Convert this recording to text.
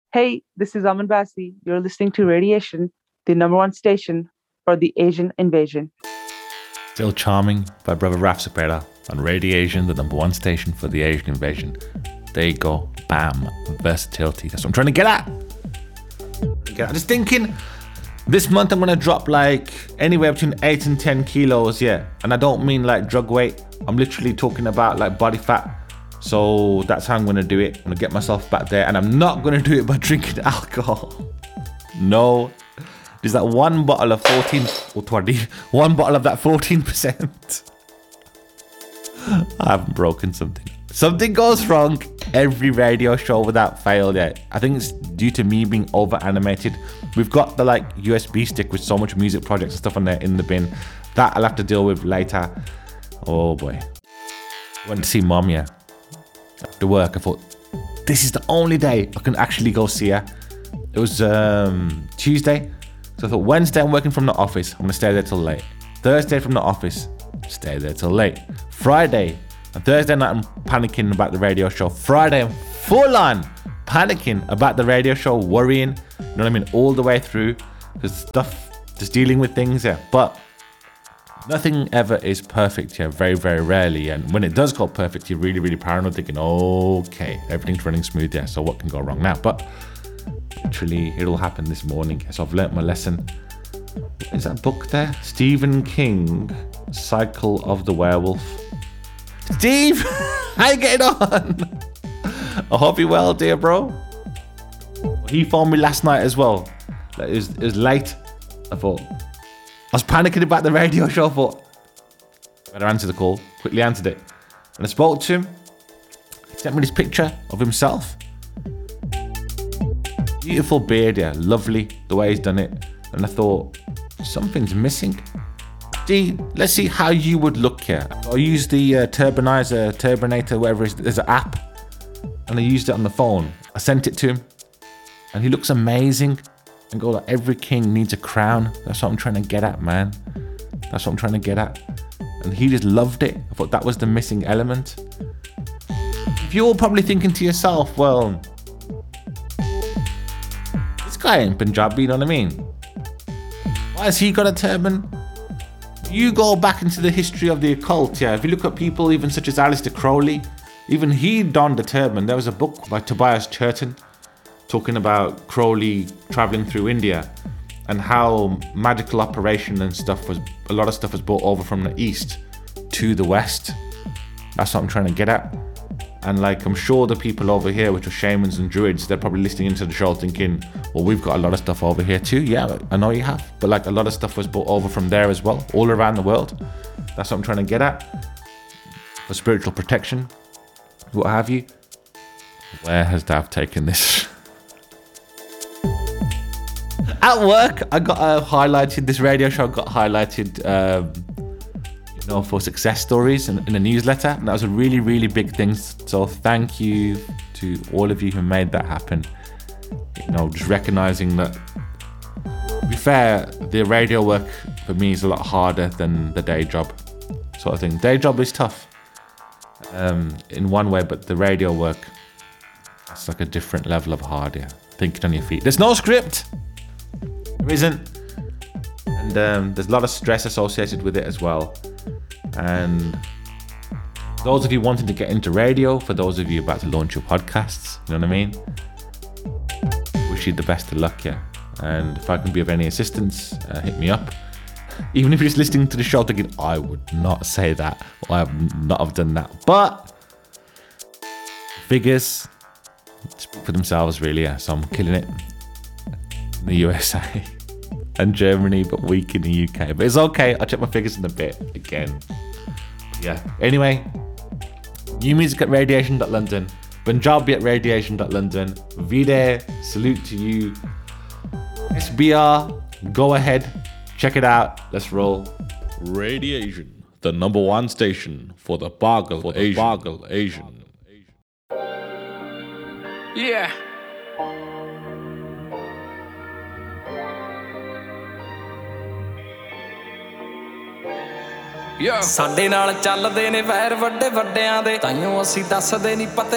Hey, this is Aman Basi. You're listening to Radiation, the number one station for the Asian invasion. Still charming by brother Raf Cepeda on Radiation, the number one station for the Asian invasion. There you go. Bam. Versatility. That's what I'm trying to get at. I'm just thinking this month I'm going to drop like anywhere between 8 and 10 kilos, yeah. And I don't mean like drug weight. I'm literally talking about like body fat. So that's how I'm going to do it. I'm going to get myself back there. And I'm not going to do it by drinking alcohol. No. There's that one bottle of 14 or 20. One bottle of that 14%. I haven't broken something. Something goes wrong every radio show without fail, yeah. I think it's due to me being over animated. We've got the like USB stick with so much music projects and stuff on there in the bin. That I'll have to deal with later. Oh boy. Went to see mom, yeah. After work, I thought, this is the only day I can actually go see her. It was Tuesday. So I thought, Wednesday I'm working from the office. I'm going to stay there till late. Thursday from the office, stay there till late. Friday and Thursday night I'm panicking about the radio show. Friday I'm full on panicking about the radio show, worrying, you know what I mean, all the way through. Because stuff, just dealing with things, yeah. But nothing ever is perfect, yeah, very, very rarely. And when it does go perfect, you're really, really paranoid, thinking, okay, everything's running smooth, yeah, so what can go wrong now? But literally, it all happened this morning, so I've learnt my lesson. Is that book there? Stephen King, Cycle of the Werewolf. Steve, how you getting on? I hope you're well, dear bro. He phoned me last night as well. It was late. I was panicking about the radio show. I thought, better answer the call. Quickly answered it. And I spoke to him. He sent me this picture of himself. Beautiful beard, yeah. Lovely, the way he's done it. And I thought, something's missing. Let's see how you would look here. I used the Turbinator, whatever it is. There's an app. And I used it on the phone. I sent it to him. And he looks amazing. And go like, every king needs a crown. That's what I'm trying to get at, man. That's what I'm trying to get at. And he just loved it. I thought that was the missing element. If you're probably thinking to yourself, well, this guy ain't Punjabi, you know what I mean? Why has he got a turban? You go back into the history of the occult, yeah. If you look at people even such as Aleister Crowley, even he donned a turban. There was a book by Tobias Churton talking about Crowley traveling through India and how magical operation and stuff a lot of stuff was brought over from the east to the west. That's what I'm trying to get at. And like, I'm sure the people over here, which are shamans and druids, they're probably listening into the show thinking, well, we've got a lot of stuff over here too. Yeah, I know you have. But like, a lot of stuff was brought over from there as well, all around the world. That's what I'm trying to get at. For spiritual protection, what have you. Where has Dav taken this? At work, I got highlighted, this radio show got highlighted, for success stories in a newsletter. And that was a really, really big thing. So thank you to all of you who made that happen. Just recognizing that, to be fair, the radio work for me is a lot harder than the day job sort of thing. Day job is tough in one way, but the radio work, it's like a different level of hard, yeah. Thinking on your feet. There's no script. There isn't. And there's a lot of stress associated with it as well. And those of you wanting to get into radio, for those of you about to launch your podcasts, you know what I mean? Wish you the best of luck, yeah. And if I can be of any assistance, hit me up. Even if you're just listening to the show thinking, I would not say that, or I have not have done that. But figures speak for themselves, really, yeah. So I'm killing it in the USA and Germany, but weak in the UK. But it's okay, I'll check my figures in a bit again. Yeah, anyway, new music at radiation.london, Punjabi at radiation.london, Vide, salute to you. SBR, go ahead, check it out, let's roll. Radiation, the number one station for the Bargle Asian. Yeah. ਸਾਡੇ ਨਾਲ ਚੱਲਦੇ ਨੇ ਵੈਰ ਵੱਡੇ ਵੱਡਿਆਂ ਦੇ ਤਾਈਓ ਅਸੀਂ ਦੱਸਦੇ ਨਹੀਂ ਪਤੇ